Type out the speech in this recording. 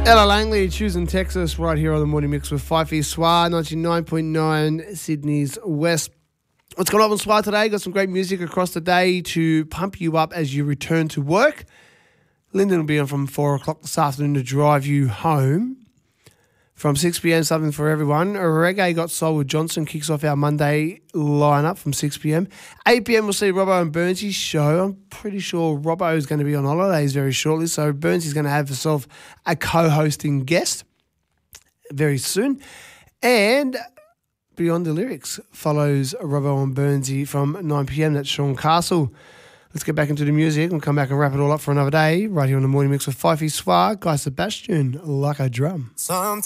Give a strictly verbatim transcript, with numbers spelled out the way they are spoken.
Ella Langley, choosing Texas, right here on the Morning Mix with Fifey Swar, ninety-nine point nine Sydney's West. What's going on with Swar today? Got some great music across the day to pump you up as you return to work. Lyndon will be on from four o'clock this afternoon to drive you home. From six p.m, something for everyone. Reggae Got Soul with Johnson kicks off our Monday lineup from six p.m. eight p.m, we'll see Robbo and Burnsy's show. I'm pretty sure Robbo is going to be on holidays very shortly, so Burnsy's going to have himself a co-hosting guest very soon. And Beyond the Lyrics follows Robbo and Burnsy from nine p.m. That's Sean Castle. Let's get back into the music and come back and wrap it all up for another day right here on the Morning Mix with Fifey Swar, Guy Sebastian, Like a Drum. Sometimes